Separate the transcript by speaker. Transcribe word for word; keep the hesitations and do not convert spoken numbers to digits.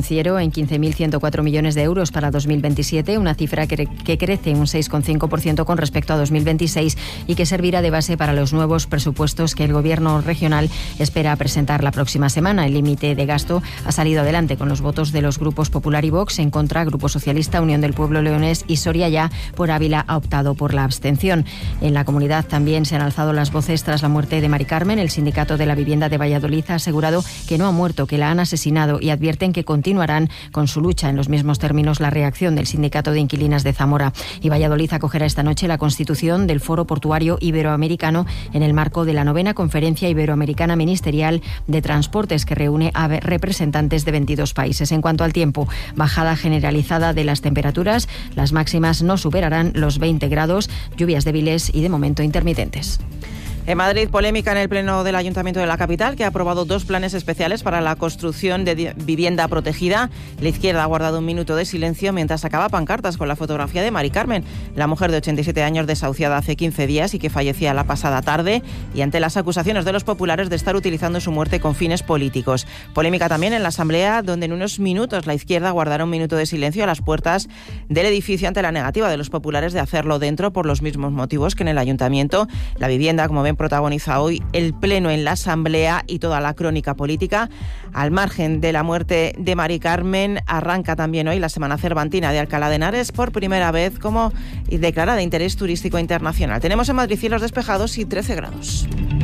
Speaker 1: financiero en quince mil ciento cuatro millones de euros para dos mil veintisiete, una cifra que, que crece un seis coma cinco por ciento con respecto a dos mil veintiséis y que servirá de base para los nuevos presupuestos que el Gobierno regional espera presentar la próxima semana. El límite de gasto ha salido adelante con los votos de los grupos Popular y Vox. En contra, Grupo Socialista, Unión del Pueblo Leonés y Soria Ya. Por Ávila ha optado por la abstención. En la comunidad también se han alzado las voces tras la muerte de Mari Carmen. El sindicato de la vivienda de Valladolid ha asegurado que no ha muerto, que la han asesinado, y advierten que continuarán con su lucha. En los mismos términos, la reacción del sindicato de inquilinas de Zamora. Y Valladolid acogerá esta noche la constitución del Foro Portuario Iberoamericano en el marco de la novena Conferencia Iberoamericana Ministerial de Transportes, que reúne a representantes de veintidós países. En cuanto al tiempo, bajada generalizada de las temperaturas. Las máximas no superarán los veinte grados, lluvias débiles y de momento intermitentes.
Speaker 2: En Madrid, polémica en el Pleno del Ayuntamiento de la capital, que ha aprobado dos planes especiales para la construcción de vivienda protegida. La izquierda ha guardado un minuto de silencio mientras sacaba pancartas con la fotografía de Mari Carmen, la mujer de ochenta y siete años desahuciada hace quince días y que fallecía la pasada tarde, y ante las acusaciones de los populares de estar utilizando su muerte con fines políticos. Polémica también en la Asamblea, donde en unos minutos la izquierda guardará un minuto de silencio a las puertas del edificio ante la negativa de los populares de hacerlo dentro por los mismos motivos que en el Ayuntamiento. La vivienda, como ven, protagoniza hoy el pleno en la Asamblea y toda la crónica política. Al margen de la muerte de Mari Carmen, arranca también hoy la Semana Cervantina de Alcalá de Henares, por primera vez como declarada de interés turístico internacional. Tenemos en Madrid cielos despejados y trece grados.